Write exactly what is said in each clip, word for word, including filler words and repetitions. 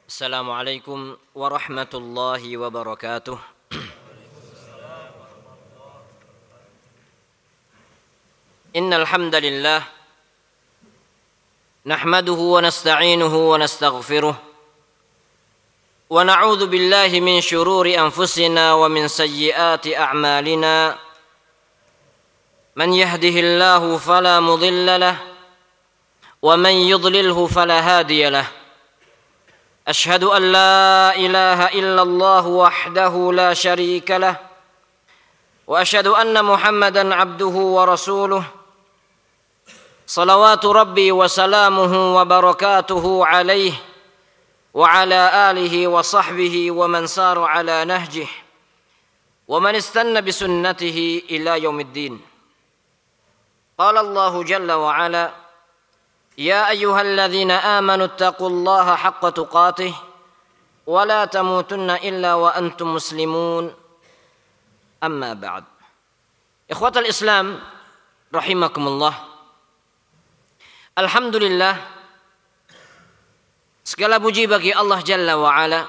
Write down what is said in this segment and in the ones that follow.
Assalamualaikum warahmatullahi wabarakatuh. Innal hamdalillah nahmaduhu wa nasta'inuhu wa nastaghfiruh wa na'udzu billahi min shururi anfusina wa min sayyiati a'malina. Man yahdihillahu fala mudilla lahu wa man yudlilhu fala hadiya lahu. أشهد أن لا إله إلا الله وحده لا شريك له وأشهد أن محمدا عبده ورسوله صلوات ربي وسلامه وبركاته عليه وعلى آله وصحبه ومن سار على نهجه ومن استنى بسنته إلى يوم الدين. قال الله جل وعلا: يا أيها الذين آمنوا اتقوا الله حق تقاته ولا تموتن إلا وأنتم مسلمون. أما بعد. إخوة الإسلام رحمكم الله. Alhamdulillah, segala puji bagi Allah Jalla wa'ala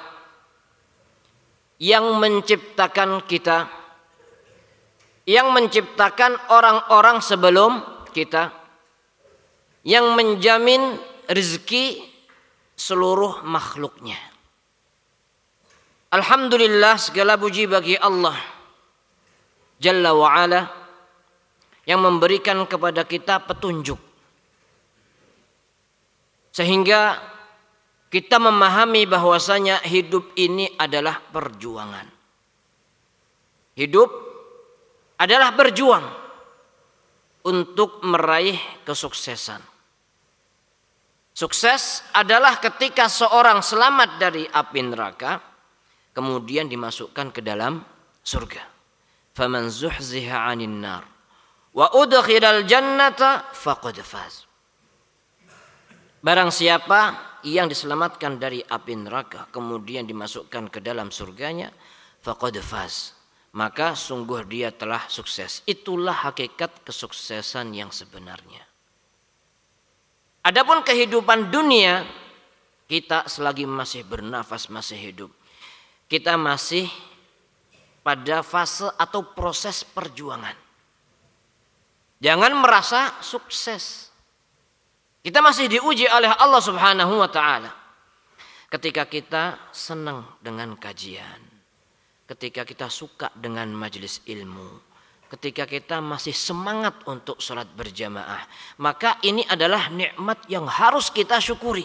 yang menciptakan kita, yang menciptakan orang-orang sebelum kita, yang menjamin rezeki seluruh makhluknya. Alhamdulillah, segala puji bagi Allah Jalla wa'ala yang memberikan kepada kita petunjuk, sehingga kita memahami bahwasanya hidup ini adalah perjuangan. Hidup adalah berjuang untuk meraih kesuksesan. Sukses adalah ketika seorang selamat dari api neraka, kemudian dimasukkan ke dalam surga. Faman zuhziha 'anil nar wa udkhilal jannata faqad faz. Barang siapa yang diselamatkan dari api neraka kemudian dimasukkan ke dalam surganya, faqad faz, maka sungguh dia telah sukses. Itulah hakikat kesuksesan yang sebenarnya. Adapun kehidupan dunia, kita selagi masih bernafas, masih hidup, kita masih pada fase atau proses perjuangan. Jangan merasa sukses. Kita masih diuji oleh Allah Subhanahu wa taala. Ketika kita senang dengan kajian, ketika kita suka dengan majelis ilmu, ketika kita masih semangat untuk sholat berjamaah, maka ini adalah nikmat yang harus kita syukuri.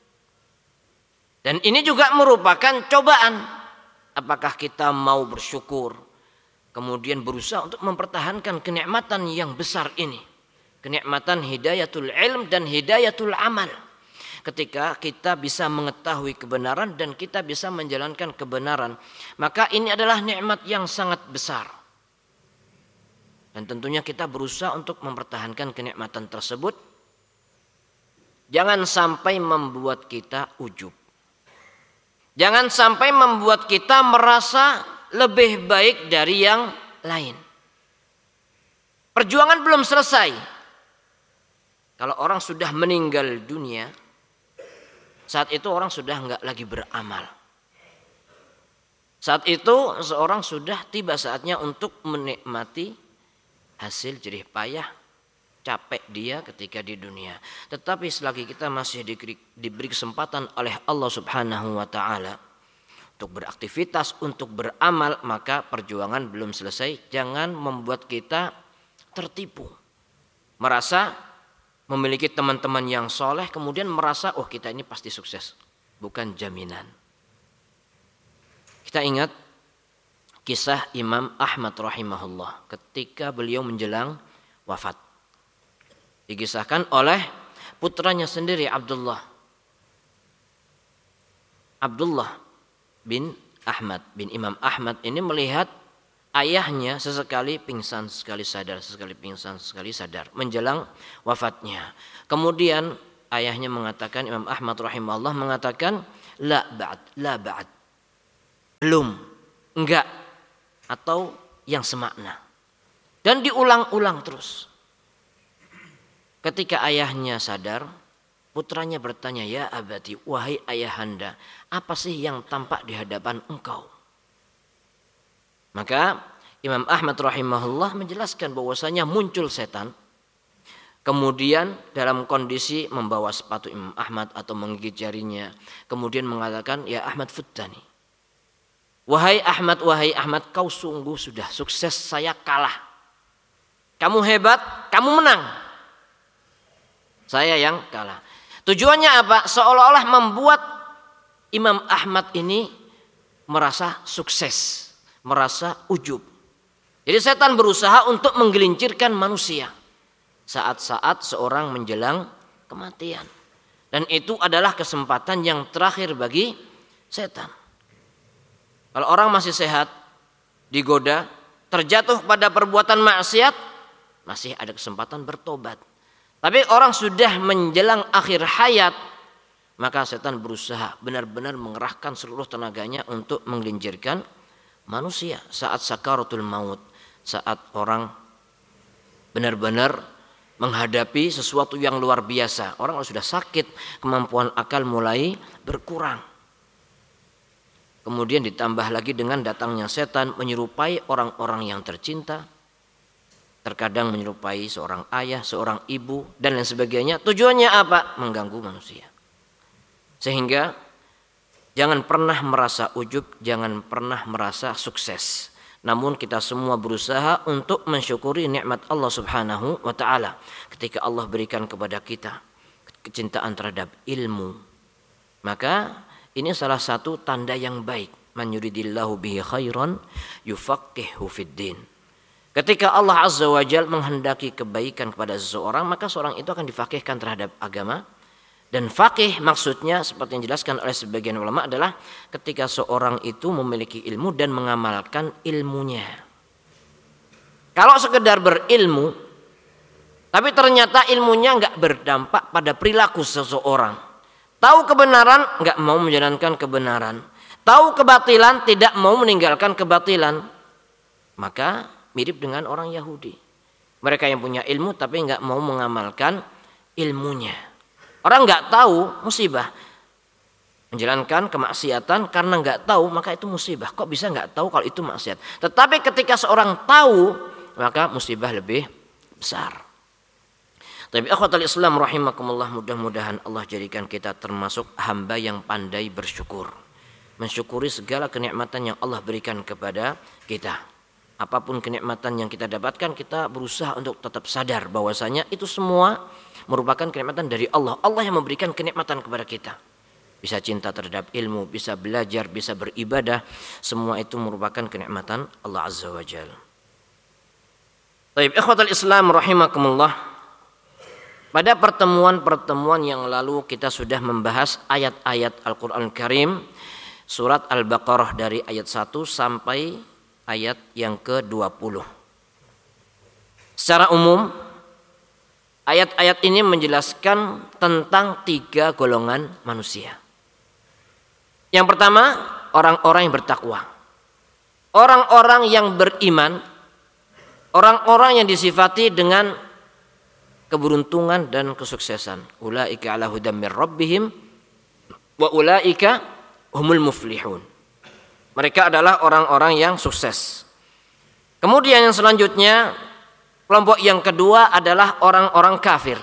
Dan ini juga merupakan cobaan. Apakah kita mau bersyukur, kemudian berusaha untuk mempertahankan kenikmatan yang besar ini, kenikmatan hidayatul ilm dan hidayatul amal. Ketika kita bisa mengetahui kebenaran dan kita bisa menjalankan kebenaran, maka ini adalah nikmat yang sangat besar. Dan tentunya kita berusaha untuk mempertahankan kenikmatan tersebut. Jangan sampai membuat kita ujub. Jangan sampai membuat kita merasa lebih baik dari yang lain. Perjuangan belum selesai. Kalau orang sudah meninggal dunia, saat itu orang sudah enggak lagi beramal. Saat itu seorang sudah tiba saatnya untuk menikmati hasil jerih payah, capek dia ketika di dunia. Tetapi selagi kita masih diberi, diberi kesempatan oleh Allah Subhanahu wa taala untuk beraktivitas, untuk beramal, maka perjuangan belum selesai. Jangan membuat kita tertipu. Merasa memiliki teman-teman yang soleh, kemudian merasa, oh kita ini pasti sukses. Bukan jaminan. Kita ingat kisah Imam Ahmad rahimahullah ketika beliau menjelang wafat. Dikisahkan oleh putranya sendiri Abdullah. Abdullah bin Ahmad bin Imam Ahmad ini melihat ayahnya sesekali pingsan, sekali sadar, sesekali pingsan, sekali sadar menjelang wafatnya. Kemudian ayahnya mengatakan, Imam Ahmad rahimahullah mengatakan, la ba'd, la ba'd. Belum, enggak, atau yang semakna. Dan diulang-ulang terus. Ketika ayahnya sadar, Putranya bertanya, ya abati, wahai ayahanda, apa sih yang tampak di hadapan engkau? Maka Imam Ahmad rahimahullah menjelaskan bahwasanya muncul setan. Kemudian dalam kondisi membawa sepatu Imam Ahmad atau menggigit jarinya. Kemudian mengatakan, ya Ahmad futtani. Wahai Ahmad, wahai Ahmad, kau sungguh sudah sukses, saya kalah. Kamu hebat, kamu menang. Saya yang kalah. Tujuannya apa? Seolah-olah membuat Imam Ahmad ini merasa sukses, merasa ujub. Jadi setan berusaha untuk menggelincirkan manusia saat-saat seorang menjelang kematian. Dan itu adalah kesempatan yang terakhir bagi setan. Kalau orang masih sehat, digoda, terjatuh pada perbuatan maksiat, masih ada kesempatan bertobat. Tapi orang sudah menjelang akhir hayat, maka setan berusaha benar-benar mengerahkan seluruh tenaganya untuk menggelincirkan manusia saat sakaratul maut, saat orang benar-benar menghadapi sesuatu yang luar biasa. Orang kalau sudah sakit, kemampuan akal mulai berkurang. Kemudian ditambah lagi dengan datangnya setan menyerupai orang-orang yang tercinta. Terkadang menyerupai seorang ayah, seorang ibu, dan lain sebagainya. Tujuannya apa? Mengganggu manusia. Sehingga jangan pernah merasa ujub, jangan pernah merasa sukses. Namun kita semua berusaha untuk mensyukuri nikmat Allah Subhanahu wa taala. Ketika Allah berikan kepada kita kecintaan terhadap ilmu, maka ini salah satu tanda yang baik. Man yuridillahu bihi khairan yufaqihu fiddin. Ketika Allah Azza wa Jalla menghendaki kebaikan kepada seseorang, maka seorang itu akan difaqihkan terhadap agama. Dan faqih maksudnya seperti yang dijelaskan oleh sebagian ulama adalah ketika seorang itu memiliki ilmu dan mengamalkan ilmunya. Kalau sekedar berilmu, tapi ternyata ilmunya enggak berdampak pada perilaku seseorang. Tahu kebenaran, enggak mau menjalankan kebenaran. Tahu kebatilan, tidak mau meninggalkan kebatilan. Maka mirip dengan orang Yahudi. Mereka yang punya ilmu tapi enggak mau mengamalkan ilmunya. Orang enggak tahu musibah. Menjalankan kemaksiatan karena enggak tahu maka itu musibah. Kok bisa enggak tahu kalau itu maksiat? Tetapi ketika seorang tahu maka musibah lebih besar. Tapi akhwatul Islam rahimakumullah, mudah-mudahan Allah jadikan kita termasuk hamba yang pandai bersyukur. Mensyukuri segala kenikmatan yang Allah berikan kepada kita. Apapun kenikmatan yang kita dapatkan, kita berusaha untuk tetap sadar bahwasanya itu semua merupakan kenikmatan dari Allah. Allah yang memberikan kenikmatan kepada kita. Bisa cinta terhadap ilmu, bisa belajar, bisa beribadah. Semua itu merupakan kenikmatan Allah Azza wa Jalla. Baik, ikhwatul Islam rahimakumullah. Pada pertemuan-pertemuan yang lalu kita sudah membahas ayat-ayat Al-Quran Karim. Surat Al-Baqarah dari ayat satu sampai ayat yang ke dua puluh. Secara umum, ayat-ayat ini menjelaskan tentang tiga golongan manusia. Yang pertama, orang-orang yang bertakwa. Orang-orang yang beriman. Orang-orang yang disifati dengan keberuntungan dan kesuksesan. Ulaika ala hudam mir rabbihim wa ulaika humul muflihun. Mereka adalah orang-orang yang sukses. Kemudian yang selanjutnya, kelompok yang kedua adalah orang-orang kafir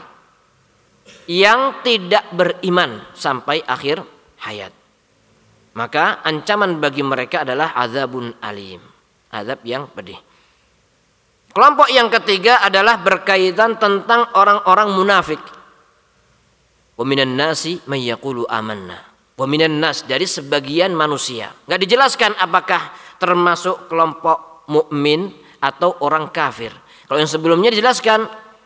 yang tidak beriman sampai akhir hayat. Maka ancaman bagi mereka adalah azabun alim, azab yang pedih. Kelompok yang ketiga adalah berkaitan tentang orang-orang munafik. Wa minan nasi may yaqulu amanna. Wa minan nas, dari sebagian manusia. Enggak dijelaskan apakah termasuk kelompok mukmin atau orang kafir. Kalau yang sebelumnya dijelaskan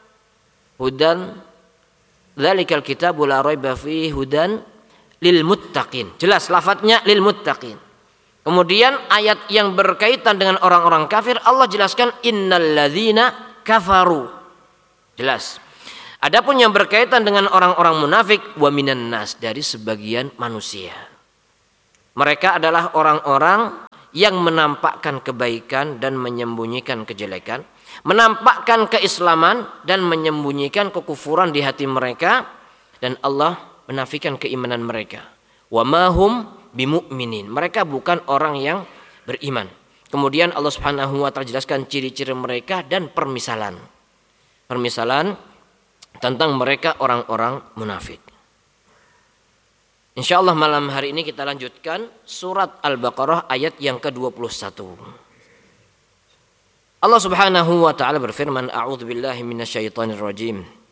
hudan dzalikal kitabu la raiba fihi hudan lil muttaqin. Jelas lafadznya lil muttaqin. Kemudian ayat yang berkaitan dengan orang-orang kafir Allah jelaskan innal ladzina kafaru. Jelas. Adapun yang berkaitan dengan orang-orang munafik wa minan nas, dari sebagian manusia. Mereka adalah orang-orang yang menampakkan kebaikan dan menyembunyikan kejelekan, menampakkan keislaman dan menyembunyikan kekufuran di hati mereka, Dan Allah menafikan keimanan mereka. Wa ma hum bimu'minin. Mereka bukan orang yang beriman. Kemudian Allah Subhanahu wa taala jelaskan ciri-ciri mereka dan permisalan. Permisalan tentang mereka orang-orang munafik. Insyaallah malam hari ini kita lanjutkan surat Al-Baqarah ayat yang ke dua puluh satu. Allah Subhanahu wa taala berfirman, A'udzu billahi minasyaitonir rajim.